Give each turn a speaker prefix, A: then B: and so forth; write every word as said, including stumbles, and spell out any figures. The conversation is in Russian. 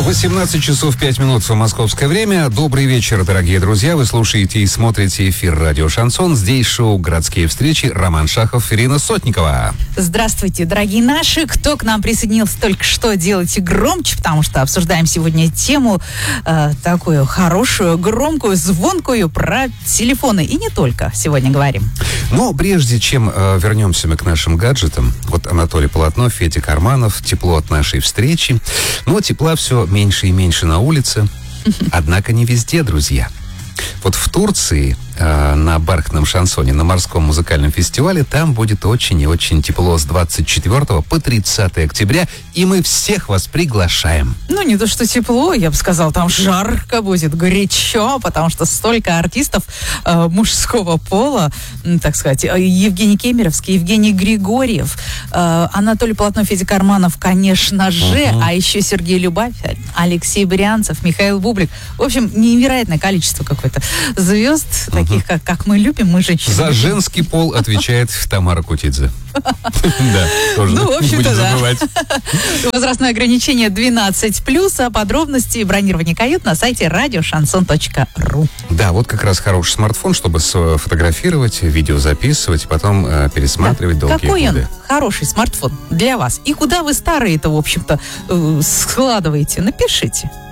A: восемнадцать часов пять минут в московское время. Добрый вечер, дорогие друзья. Вы слушаете и смотрите эфир радио «Шансон». Здесь шоу «Городские встречи». Роман Шахов, Ирина Сотникова.
B: Здравствуйте, дорогие наши. Кто к нам присоединился только что, делайте громче, потому что обсуждаем сегодня тему э, такую хорошую, громкую, звонкую про телефоны. И не только сегодня говорим.
A: Но прежде чем э, вернемся мы к нашим гаджетам, вот Анатолий Полотнов, Федя Карманов, тепло от нашей встречи. Но тепла все меньше и меньше на улице. Однако не везде, друзья. Вот в Турции э, на бархатном шансоне, на морском музыкальном фестивале, там будет очень и очень тепло с двадцать четвёртого по тридцатое октября, и мы всех вас приглашаем.
B: Ну, не то что тепло, я бы сказала, там жарко будет, горячо, потому что столько артистов э, мужского пола, так сказать, Евгений Кемеровский, Евгений Григорьев, э, Анатолий Полотнов, Федя Карманов, конечно же, uh-huh. а еще Сергей Любавин, Алексей Брянцев, Михаил Бублик. В общем, невероятное количество какое-то звезд, uh-huh. таких, как, как мы любим, мы женщины.
A: За женский пол отвечает Тамара Кутидзе. Да, тоже
B: ну, в общем-то, да.
A: забывать.
B: Возрастное ограничение двенадцать плюс, а подробности и бронирование кают на сайте радио шансон точка ру.
A: Да, вот как раз хороший смартфон, чтобы сфотографировать, видео записывать, потом э, пересматривать да. долгие
B: Какой
A: годы.
B: он хороший смартфон для вас? И куда вы старые-то, в общем-то, э, складываете? Напишите.